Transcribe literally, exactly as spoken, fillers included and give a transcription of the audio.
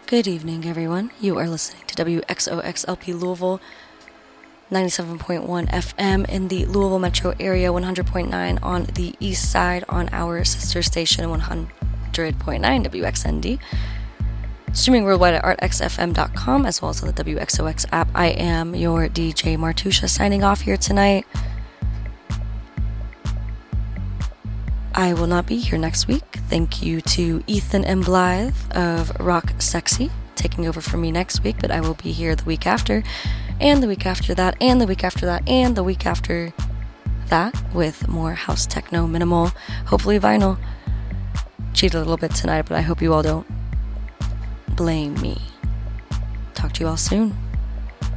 Good evening, everyone. You are listening to W X O X L P Louisville, ninety-seven point one F M in the Louisville metro area, one hundred point nine on the east side on our sister station, one hundred point nine W X N D. Streaming worldwide at art x f m dot com as well as on the W X O X app. I am your D J Martusha signing off here tonight. I will not be here next week. Thank you to Ethan and Blythe of Rock Sexy taking over for me next week, but I will be here the week after, and the week after that, and the week after that, and the week after that with more house techno, minimal, hopefully vinyl. Cheated a little bit tonight, but I hope you all don't blame me. Talk to you all soon.